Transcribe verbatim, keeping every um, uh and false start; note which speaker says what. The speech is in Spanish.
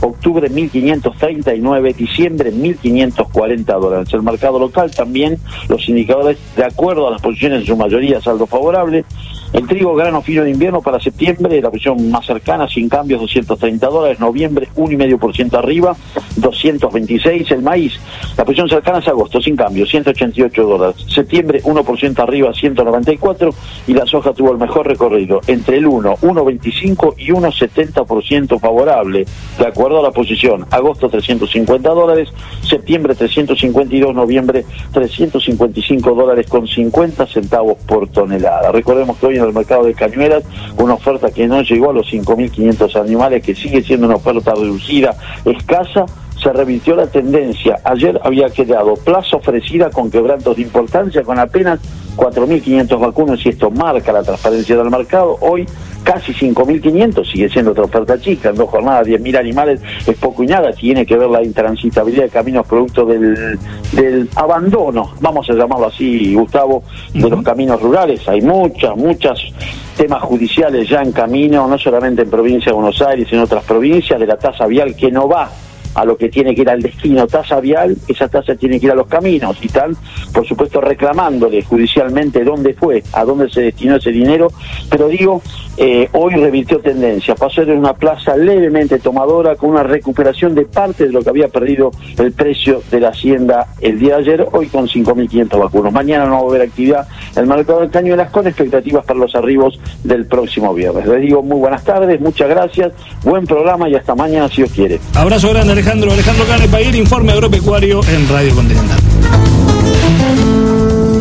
Speaker 1: octubre mil quinientos treinta y nueve, diciembre mil quinientos cuarenta dólares. El mercado local también, los indicadores de acuerdo a las posiciones en su mayoría saldo favorable. El trigo grano fino de invierno para septiembre, la posición más cercana, sin cambios, doscientos treinta dólares. Noviembre, uno coma cinco por ciento arriba, doscientos veintiséis. El maíz, la posición cercana es agosto, sin cambios, ciento ochenta y ocho dólares. Septiembre, uno por ciento arriba, ciento noventa y cuatro. Y la soja tuvo el mejor recorrido, entre el uno, uno coma veinticinco y uno coma setenta por ciento favorable, de acuerdo a la posición. Agosto, trescientos cincuenta dólares. Septiembre, trescientos cincuenta y dos. Noviembre, trescientos cincuenta y cinco dólares con cincuenta centavos por tonelada. Recordemos que hoy en el mercado de cañuelas, una oferta que no llegó a los cinco mil quinientos animales, que sigue siendo una oferta reducida, escasa, se revirtió la tendencia. Ayer había quedado plaza ofrecida con quebrantos de importancia, con apenas cuatro mil quinientos vacunos, y esto marca la transparencia del mercado. Hoy casi cinco mil quinientos, sigue siendo otra oferta chica, en dos jornadas, diez mil animales, es poco y nada. Tiene que ver la intransitabilidad de caminos producto del, del abandono, vamos a llamarlo así, Gustavo, de uh-huh. los caminos rurales. Hay muchas, muchas temas judiciales ya en camino, no solamente en provincia de Buenos Aires, en otras provincias, de la tasa vial que no va a lo que tiene que ir al destino, tasa vial, esa tasa tiene que ir a los caminos, y están, por supuesto, reclamándole judicialmente dónde fue, a dónde se destinó ese dinero. Pero digo, eh, hoy revirtió tendencia, pasó a ser una plaza levemente tomadora, con una recuperación de parte de lo que había perdido el precio de la hacienda el día de ayer, hoy con cinco mil quinientos vacunos. Mañana no va a haber actividad en el mercado de cañuelas, con expectativas para los arribos del próximo viernes. Les digo muy buenas tardes, muchas gracias, buen programa y hasta mañana si Dios quiere.
Speaker 2: Abrazo grande, Alejandro. Alejandro Canepaguer, informe agropecuario en Radio Continental.